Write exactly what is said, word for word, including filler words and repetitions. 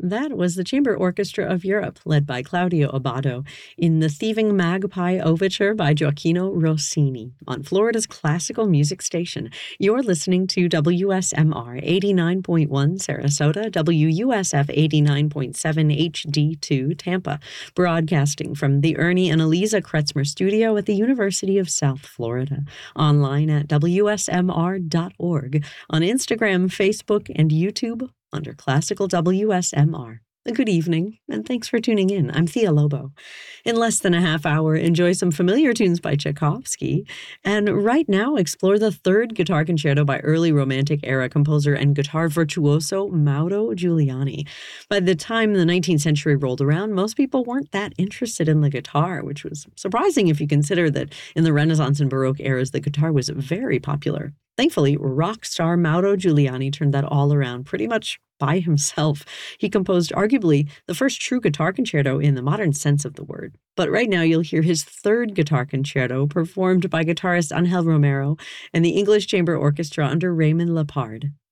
That was the Chamber Orchestra of Europe, led by Claudio Abbado, in The Thieving Magpie Overture by Gioacchino Rossini, on Florida's classical music station. You're listening to W S M R eighty-nine point one Sarasota, W U S F eighty-nine point seven H D two Tampa, broadcasting from the Ernie and Eliza Kretzmer Studio at the University of South Florida, online at W S M R dot org, on Instagram, Facebook, and YouTube under Classical W S M R. Good evening, and thanks for tuning in. I'm Thea Lobo. In less than a half hour, enjoy some familiar tunes by Tchaikovsky, and right now explore the third guitar concerto by early Romantic era composer and guitar virtuoso Mauro Giuliani. By the time the nineteenth century rolled around, most people weren't that interested in the guitar, which was surprising if you consider that in the Renaissance and Baroque eras, the guitar was very popular. Thankfully, rock star Mauro Giuliani turned that all around pretty much by himself. He composed arguably the first true guitar concerto in the modern sense of the word. But right now you'll hear his third guitar concerto performed by guitarist Angel Romero and the English Chamber Orchestra under Raymond Lepard.